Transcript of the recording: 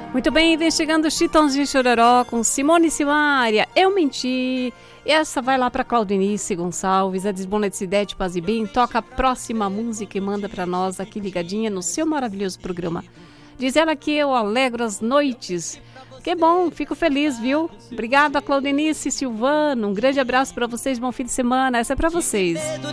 Muito bem, vem chegando o Chitãozinho Chororó com Simone e Simaria, Eu Menti. Essa vai lá para Claudinice Gonçalves, a Desbonecidete Pazibim. Toca a próxima música e manda para nós aqui ligadinha no seu maravilhoso programa. Diz ela que eu alegro as noites. Que bom, fico feliz, viu? Obrigada, Claudinice e Silvano. Um grande abraço para vocês, bom fim de semana. Essa é para vocês.